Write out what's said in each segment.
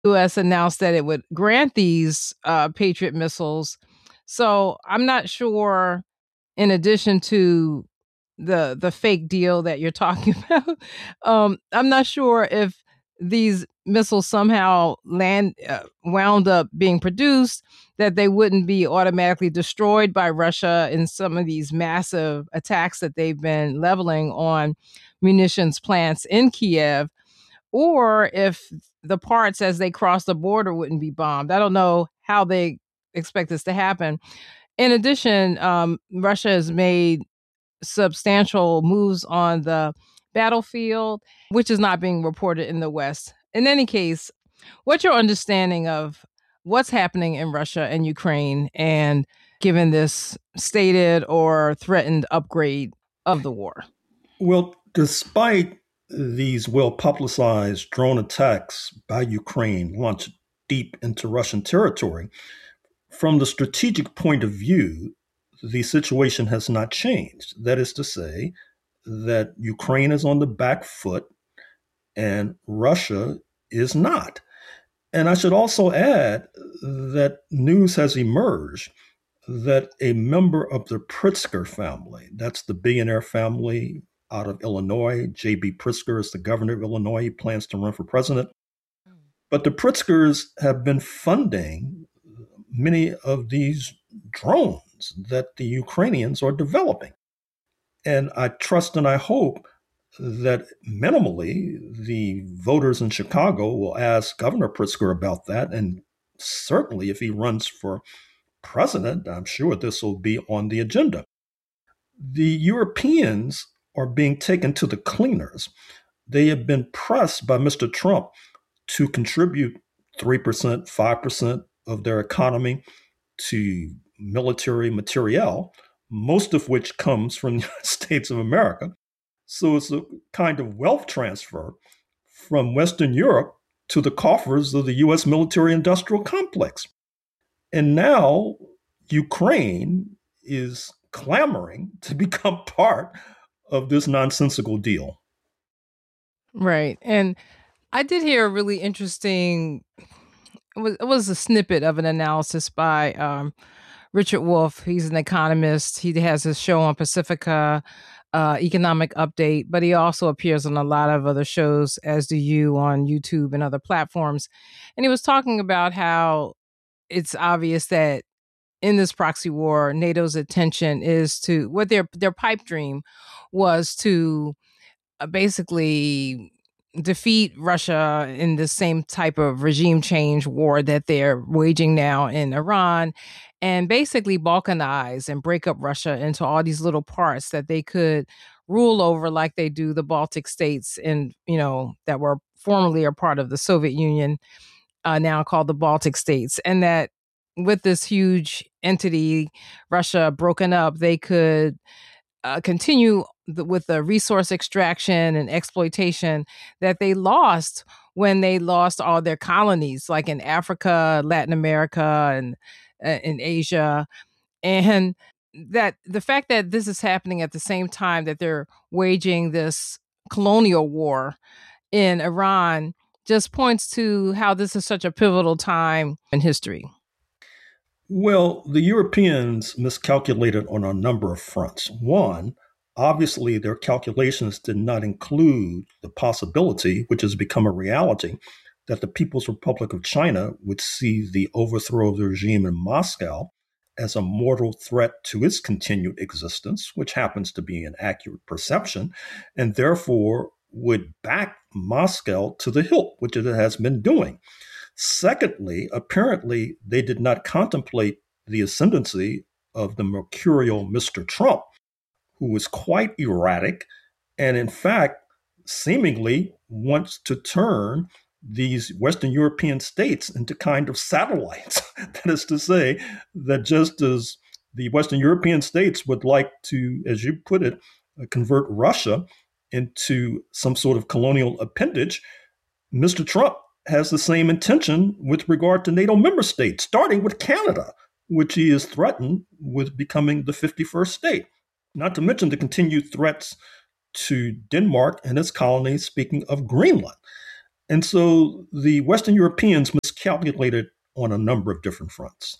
U.S. announced that it would grant these Patriot missiles. So I'm not sure, in addition to the fake deal that you're talking about, I'm not sure if these missiles somehow wound up being produced, that they wouldn't be automatically destroyed by Russia in some of these massive attacks that they've been leveling on munitions plants in Kiev, or if the parts as they cross the border wouldn't be bombed. I don't know how they expect this to happen. In addition, Russia has made substantial moves on the battlefield, which is not being reported in the West. In any case, what's your understanding of what's happening in Russia and Ukraine, and given this stated or threatened upgrade of the war? Well, despite these well publicized drone attacks by Ukraine launched deep into Russian territory, from the strategic point of view, the situation has not changed. That is to say, that Ukraine is on the back foot and Russia is not. And I should also add that news has emerged that a member of the Pritzker family, that's the billionaire family out of Illinois, J.B. Pritzker is the governor of Illinois. He plans to run for president. But the Pritzkers have been funding many of these drones that the Ukrainians are developing. And I trust and I hope that minimally the voters in Chicago will ask Governor Pritzker about that. And certainly if he runs for president, I'm sure this will be on the agenda. The Europeans are being taken to the cleaners. They have been pressed by Mr. Trump to contribute 3%, 5% of their economy to military materiel, most of which comes from the United States of America. So it's a kind of wealth transfer from Western Europe to the coffers of the US military industrial complex. And now Ukraine is clamoring to become part of this nonsensical deal. Right. And I did hear a really interesting, it was a snippet of an analysis by Richard Wolff. He's an economist. He has his show on Pacifica, Economic Update, but he also appears on a lot of other shows, as do you, on YouTube and other platforms. And he was talking about how it's obvious that in this proxy war, NATO's attention is to what their pipe dream was to basically defeat Russia in the same type of regime change war that they're waging now in Iran, and basically balkanize and break up Russia into all these little parts that they could rule over, like they do the Baltic states, and that were formerly a part of the Soviet Union, now called the Baltic states. And that with this huge entity, Russia broken up, they could continue with the resource extraction and exploitation that they lost when they lost all their colonies, like in Africa, Latin America, and in Asia. And that the fact that this is happening at the same time that they're waging this colonial war in Iran just points to how this is such a pivotal time in history. Well, the Europeans miscalculated on a number of fronts. One, obviously, their calculations did not include the possibility, which has become a reality, that the People's Republic of China would see the overthrow of the regime in Moscow as a mortal threat to its continued existence, which happens to be an accurate perception, and therefore would back Moscow to the hilt, which it has been doing. Secondly, apparently, they did not contemplate the ascendancy of the mercurial Mr. Trump, who was quite erratic and, in fact, seemingly wants to turn these Western European states into kind of satellites. That is to say, that just as the Western European states would like to, as you put it, convert Russia into some sort of colonial appendage, Mr. Trump has the same intention with regard to NATO member states, starting with Canada, which he has threatened with becoming the 51st state, not to mention the continued threats to Denmark and its colonies, speaking of Greenland. And so the Western Europeans miscalculated on a number of different fronts.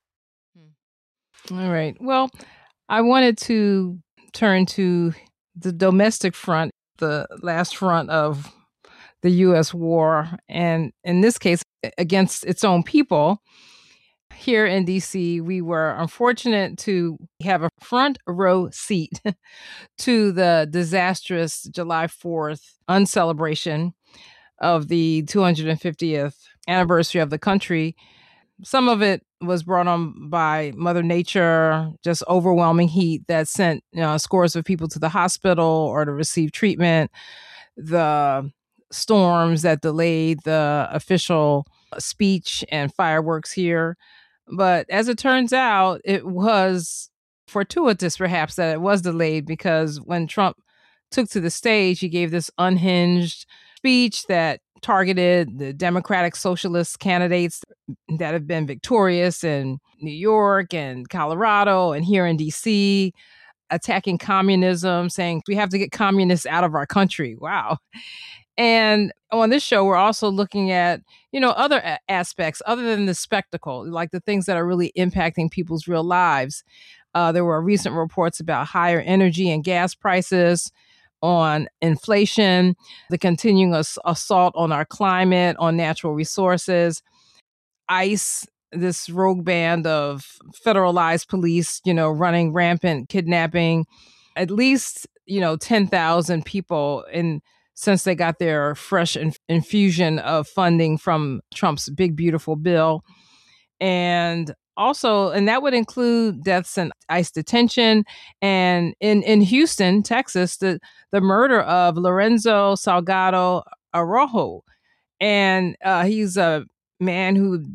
All right. Well, I wanted to turn to the domestic front, the last front of the U.S. war, and in this case, against its own people. Here in DC, we were unfortunate to have a front row seat to the disastrous July 4th uncelebration of the 250th anniversary of the country. Some of it was brought on by Mother Nature, just overwhelming heat that sent scores of people to the hospital or to receive treatment. The storms that delayed the official speech and fireworks here. But as it turns out, it was fortuitous, perhaps, that it was delayed because when Trump took to the stage, he gave this unhinged speech that targeted the Democratic Socialist candidates that have been victorious in New York and Colorado and here in DC, attacking communism, saying we have to get communists out of our country. Wow. And on this show, we're also looking at, other aspects other than the spectacle, like the things that are really impacting people's real lives. There were recent reports about higher energy and gas prices, on inflation, the continuing assault on our climate, on natural resources, ICE, this rogue band of federalized police, running rampant kidnapping, at least, 10,000 people since they got their fresh infusion of funding from Trump's big, beautiful bill. And also, and that would include deaths in ICE detention. And in Houston, Texas, the murder of Lorenzo Salgado Araujo. And he's a man who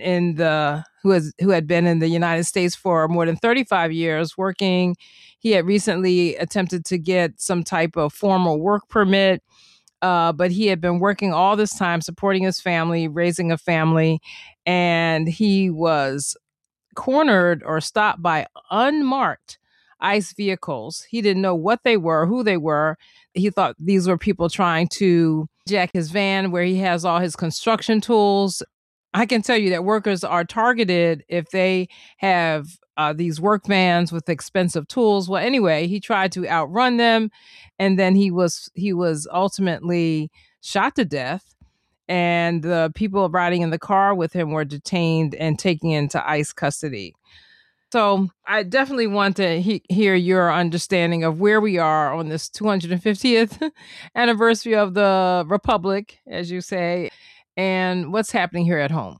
had been in the United States for more than 35 years working. He had recently attempted to get some type of formal work permit, but he had been working all this time, supporting his family, raising a family, and he was cornered or stopped by unmarked ICE vehicles. He didn't know what they were, who they were. He thought these were people trying to jack his van where he has all his construction tools. I can tell you that workers are targeted if they have these work vans with expensive tools. Well, anyway, he tried to outrun them, and then he was ultimately shot to death. And the people riding in the car with him were detained and taken into ICE custody. So I definitely want to hear your understanding of where we are on this 250th anniversary of the Republic, as you say, and what's happening here at home.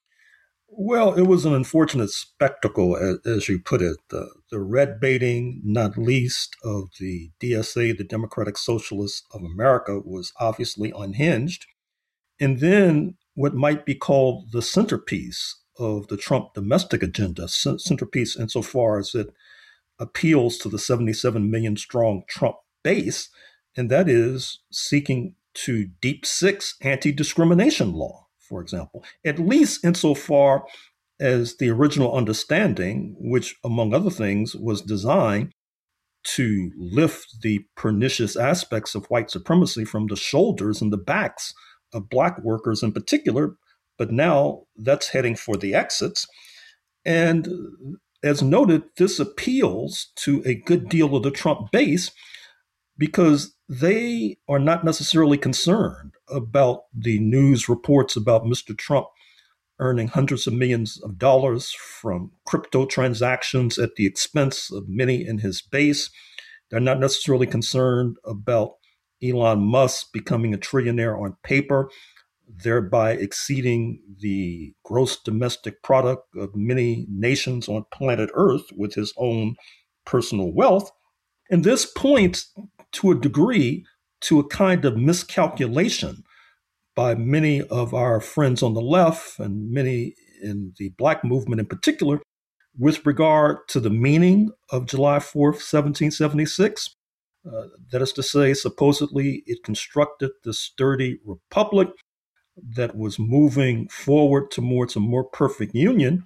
Well, it was an unfortunate spectacle, as you put it. The red baiting, not least of the DSA, the Democratic Socialists of America, was obviously unhinged. And then what might be called the centerpiece of the Trump domestic agenda, centerpiece insofar as it appeals to the 77 million strong Trump base, and that is seeking to deep six anti discrimination law, for example, at least insofar as the original understanding, which, among other things, was designed to lift the pernicious aspects of white supremacy from the shoulders and the backs of Black workers in particular. But now that's heading for the exits. And as noted, this appeals to a good deal of the Trump base because they are not necessarily concerned about the news reports about Mr. Trump earning hundreds of millions of dollars from crypto transactions at the expense of many in his base. They're not necessarily concerned about Elon Musk becoming a trillionaire on paper, thereby exceeding the gross domestic product of many nations on planet Earth with his own personal wealth. And this points to a degree to a kind of miscalculation by many of our friends on the left and many in the Black movement in particular with regard to the meaning of July 4th, 1776. That is to say, supposedly it constructed the sturdy republic that was moving forward towards a more perfect union.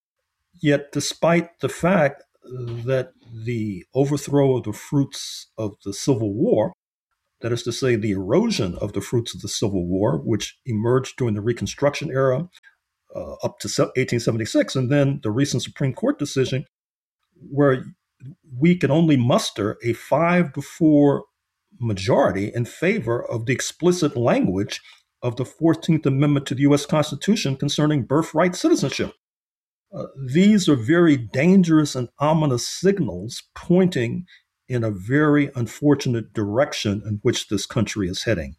Yet, despite the fact that the overthrow of the fruits of the Civil War That is to say, the erosion of the fruits of the Civil War, which emerged during the Reconstruction era up to 1876, and then the recent Supreme Court decision where we can only muster a 5-4 majority in favor of the explicit language of the 14th Amendment to the U.S. Constitution concerning birthright citizenship. These are very dangerous and ominous signals pointing in a very unfortunate direction in which this country is heading.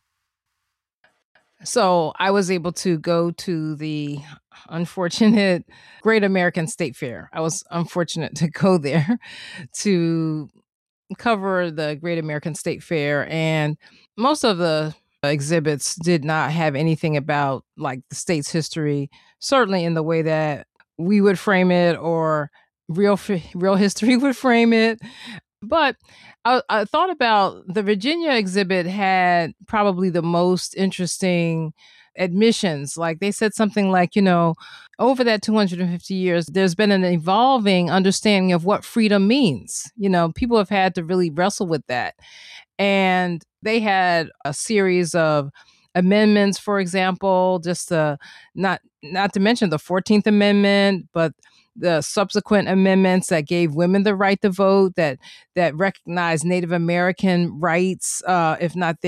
So I was able to go to the unfortunate Great American State Fair. I was unfortunate to go there to cover the Great American State Fair, and most of the exhibits did not have anything about like the state's history, certainly in the way that we would frame it or real history would frame it. But I thought about the Virginia exhibit had probably the most interesting admissions. Like they said something like, over that 250 years, there's been an evolving understanding of what freedom means. People have had to really wrestle with that. And they had a series of amendments, for example, just not to mention the 14th Amendment, but the subsequent amendments that gave women the right to vote, that recognized Native American rights, if not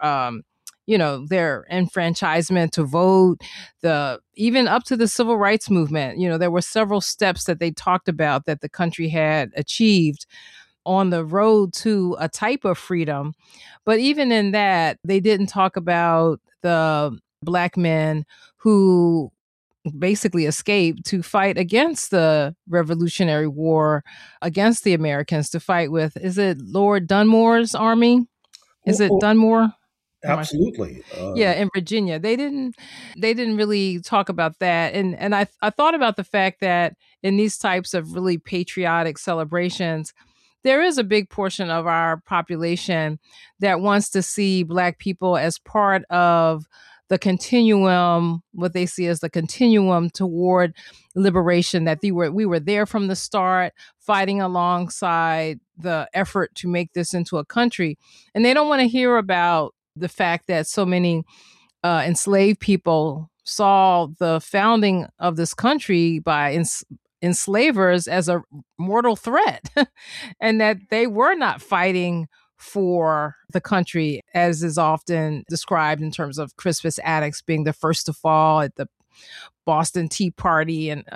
their enfranchisement to vote, even up to the civil rights movement. There were several steps that they talked about that the country had achieved on the road to a type of freedom. But even in that, they didn't talk about the Black men who basically escaped to fight against the Revolutionary War, against the Americans, to fight with, is it Lord Dunmore's army? Is it Dunmore? Absolutely. Yeah, in Virginia. They didn't really talk about that. And I thought about the fact that in these types of really patriotic celebrations, there is a big portion of our population that wants to see Black people as part of the continuum, what they see as the continuum toward liberation, that we were there from the start, fighting alongside the effort to make this into a country. And they don't want to hear about the fact that so many enslaved people saw the founding of this country by enslavers as a mortal threat and that they were not fighting for the country, as is often described in terms of Crispus Attucks being the first to fall at the Boston Tea Party. And,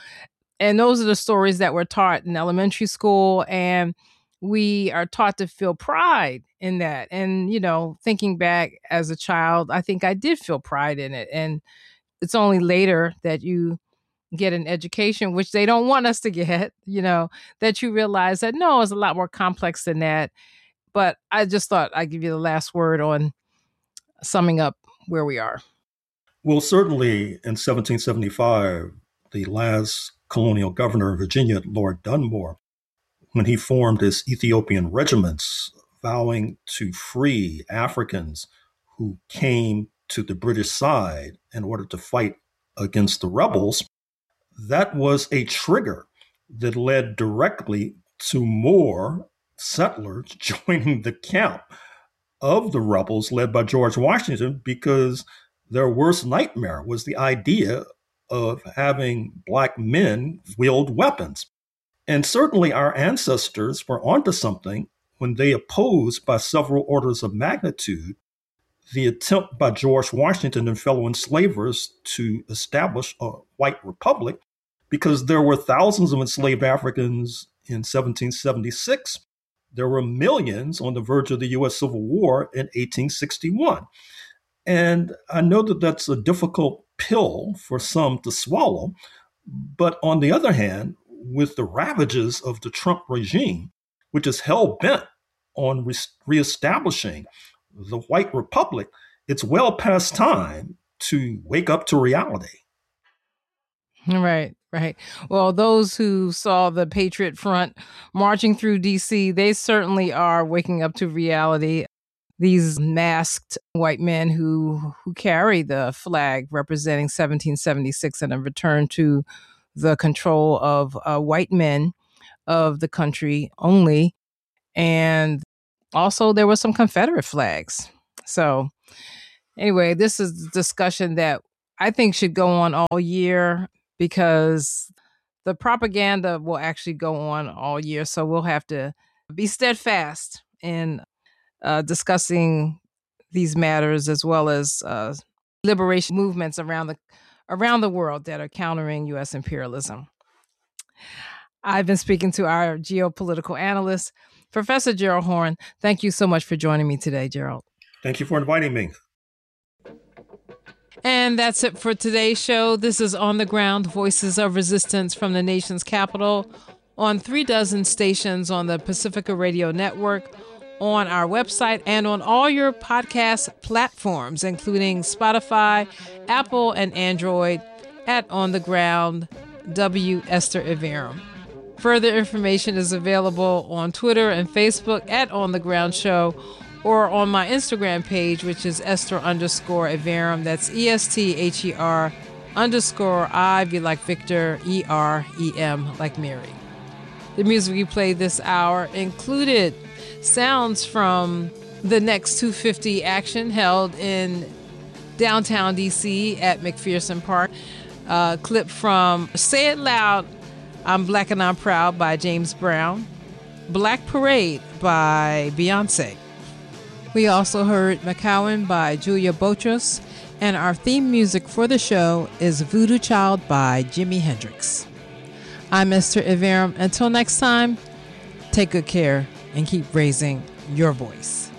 and those are the stories that we're taught in elementary school. And we are taught to feel pride in that. And, thinking back as a child, I think I did feel pride in it. And it's only later that you get an education, which they don't want us to get, that you realize that, no, it's a lot more complex than that. But I just thought I'd give you the last word on summing up where we are. Well, certainly in 1775, the last colonial governor of Virginia, Lord Dunmore, when he formed his Ethiopian regiments, vowing to free Africans who came to the British side in order to fight against the rebels, that was a trigger that led directly to more settlers joining the camp of the rebels led by George Washington, because their worst nightmare was the idea of having Black men wield weapons. And certainly our ancestors were onto something when they opposed by several orders of magnitude the attempt by George Washington and fellow enslavers to establish a white republic, because there were thousands of enslaved Africans in 1776. There were millions on the verge of the U.S. Civil War in 1861. And I know that that's a difficult pill for some to swallow. But on the other hand, with the ravages of the Trump regime, which is hell bent on reestablishing the white republic, it's well past time to wake up to reality. Right. Well, those who saw the Patriot Front marching through D.C., they certainly are waking up to reality. These masked white men who carry the flag representing 1776 and a return to the control of white men of the country only. And Also, there were some Confederate flags. So anyway, this is a discussion that I think should go on all year because the propaganda will actually go on all year. So we'll have to be steadfast in discussing these matters as well as liberation movements around the world that are countering U.S. imperialism. I've been speaking to our geopolitical analyst, Professor Gerald Horne. Thank you so much for joining me today, Gerald. Thank you for inviting me. And that's it for today's show. This is On the Ground, Voices of Resistance from the nation's capital, on 36 stations on the Pacifica Radio Network, on our website, and on all your podcast platforms, including Spotify, Apple, and Android, at On the Ground, W. Esther Iverem. Further information is available on Twitter and Facebook at On the Ground Show, or on my Instagram page, which is Esther_Iverem. That's ESTHER_I, like Victor, EREM, like Mary. The music we played this hour included sounds from the Next 250 action held in downtown DC at McPherson Park. Clip from Say It Loud, I'm Black and I'm Proud by James Brown. Black Parade by Beyonce. We also heard McCowan by Julia Boutros, and our theme music for the show is Voodoo Child by Jimi Hendrix. I'm Esther Iverem. Until next time, take good care and keep raising your voice.